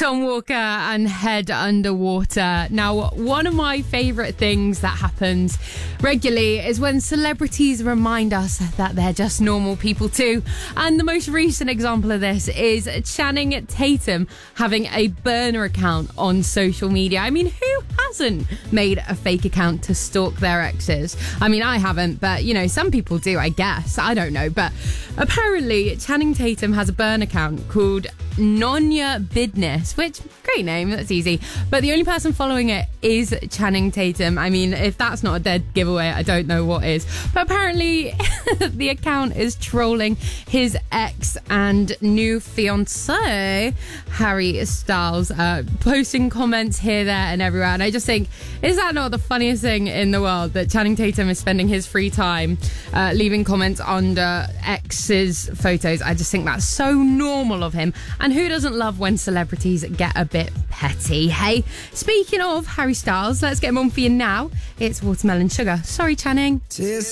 Tom Walker and Head Underwater. Now, one of my favourite things that happens regularly is when celebrities remind us that they're just normal people too. And the most recent example of this is Channing Tatum having a burner account on social media. I mean, who hasn't made a fake account to stalk their exes? I mean, I haven't, but, you know, some people do, I guess. I don't know. But apparently, Channing Tatum has a burn account called Nonya Bidness, which, great name, that's easy. But the only person following it is Channing Tatum. I mean, if that's not a dead giveaway, I don't know what is. But apparently, the account is trolling his ex and new fiancé, Harry Styles, posting comments here, there, and everywhere. And I just think, is that not the funniest thing in the world that Channing Tatum is spending his free time leaving comments under ex's photos? I just think that's so normal of him. And who doesn't love when celebrities get a bit petty, hey? Speaking of Harry Styles, let's get him on for you now. It's Watermelon Sugar. Sorry, Channing.